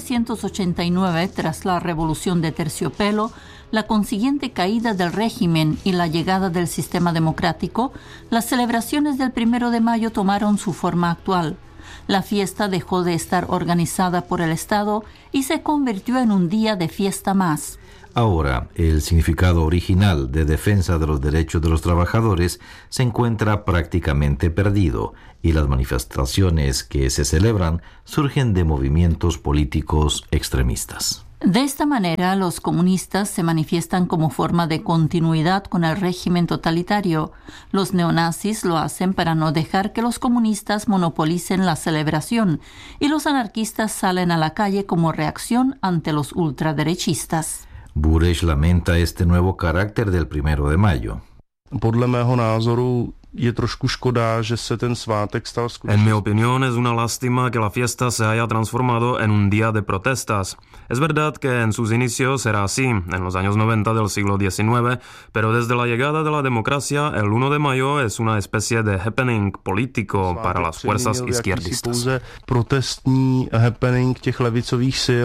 1989, tras la Revolución de Terciopelo, la consiguiente caída del régimen y la llegada del sistema democrático, las celebraciones del 1 de mayo tomaron su forma actual. La fiesta dejó de estar organizada por el Estado y se convirtió en un día de fiesta más. Ahora, el significado original de defensa de los derechos de los trabajadores se encuentra prácticamente perdido y las manifestaciones que se celebran surgen de movimientos políticos extremistas. De esta manera, los comunistas se manifiestan como forma de continuidad con el régimen totalitario. Los neonazis lo hacen para no dejar que los comunistas monopolicen la celebración, y los anarquistas salen a la calle como reacción ante los ultraderechistas. Bureš lamenta este nuevo carácter del 1 de mayo. Podle mého názoru je trošku škoda, že se ten svátek stal skutečně. En mi opinión es una lástima que la fiesta se haya transformado en un día de protestas. Es verdad que en sus inicios era así, en los años 90 del siglo XIX, pero desde la llegada de la democracia, el 1 de mayo es una especie de happening político para las fuerzas izquierdistas. Protestní happening těch levicových sil.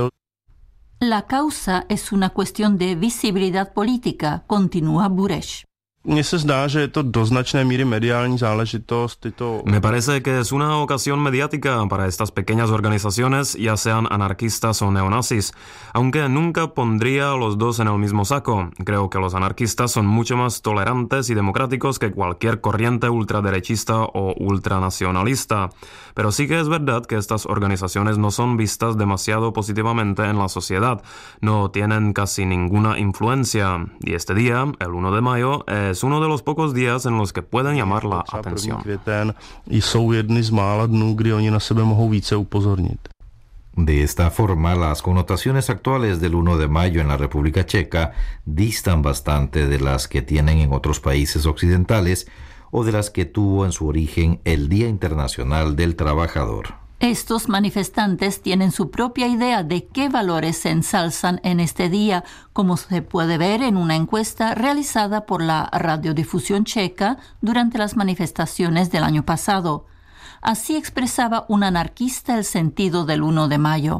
La causa es una cuestión de visibilidad política, continúa Bureš. Mně se zdá, že je to do značné míry mediální záležitost. Me parece que es una ocasión mediática para estas pequeñas organizaciones, ya sean anarquistas o neonazis, aunque nunca pondría a los dos en el mismo saco. Creo que los anarquistas son mucho más tolerantes y democráticos que cualquier corriente ultraderechista o ultranacionalista. Pero sí que es verdad que estas organizaciones no son vistas demasiado positivamente en la sociedad, no tienen casi ninguna influencia. Y este día, el 1 de mayo, es uno de los pocos días en los que pueden llamar la atención. Jsou jedny z mála dnů, kdy oni na sebe mohou více upozornit. De esta forma, las connotaciones actuales del 1 de mayo en la República Checa distan bastante de las que tienen en otros países occidentales o de las que tuvo en su origen el Día Internacional del Trabajador. Estos manifestantes tienen su propia idea de qué valores se ensalzan en este día, como se puede ver en una encuesta realizada por la radiodifusión checa durante las manifestaciones del año pasado. Así expresaba un anarquista el sentido del 1 de mayo.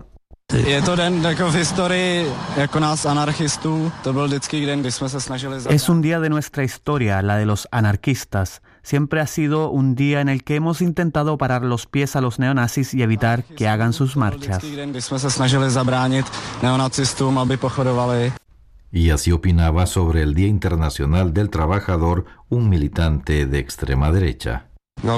Es un día de nuestra historia, la de los anarquistas. Siempre ha sido un día en el que hemos intentado parar los pies a los neonazis y evitar que hagan sus marchas. Y así opinaba sobre el Día Internacional del Trabajador un militante de extrema derecha.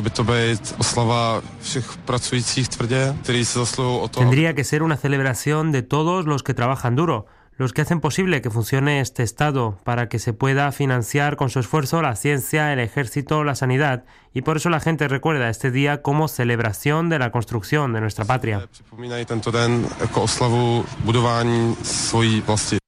Tendría que ser una celebración de todos los que trabajan duro, los que hacen posible que funcione este Estado, para que se pueda financiar con su esfuerzo la ciencia, el ejército, la sanidad, y por eso la gente recuerda este día como celebración de la construcción de nuestra patria.